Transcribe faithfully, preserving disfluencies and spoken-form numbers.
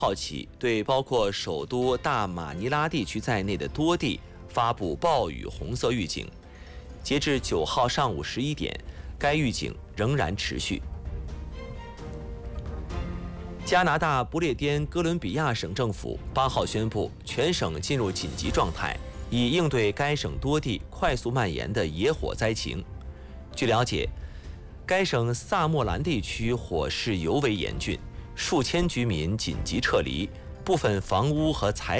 号起，对包括首都大马尼拉地区在内的多地发布暴雨红色预警。截至九号上午十一点，该预警仍然持续。加拿大不列颠哥伦比亚省政府八号宣布，全省进入紧急状态，以应对该省多地快速蔓延的野火灾情。据了解，该省萨莫兰地区火势尤为严峻，数千居民紧急撤离，部分房屋和财